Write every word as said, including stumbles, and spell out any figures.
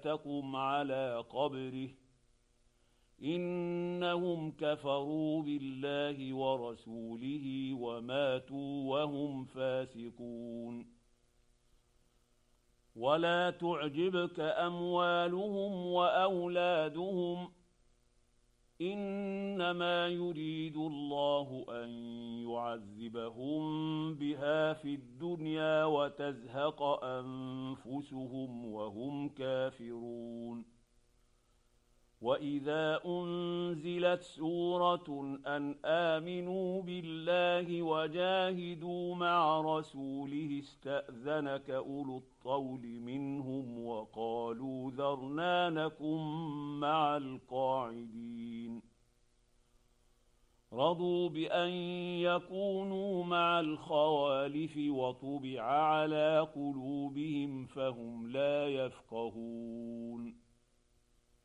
تقم على قبره إنهم كفروا بالله ورسوله وماتوا وهم فاسقون. ولا تعجبك أموالهم وأولادهم إنما يريد الله أن يعذبهم بها في الدنيا وتزهق أنفسهم وهم كافرون. وإذا أنزلت سورة أن آمنوا بالله وجاهدوا مع رسوله استأذنك أولو الطول منهم وقالوا ذرنا نكن مع القاعدين. رضوا بأن يكونوا مع الخوالف وطبع على قلوبهم فهم لا يفقهون.